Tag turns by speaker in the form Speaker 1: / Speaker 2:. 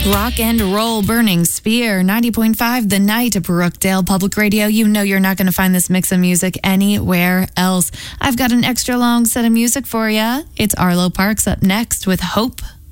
Speaker 1: Rock and roll, Burning Spear, 90.5 The Night at Brookdale Public Radio. You know you're not going to find this mix of music anywhere else. I've got an extra long set of music for you. It's Arlo Parks up next with Hope.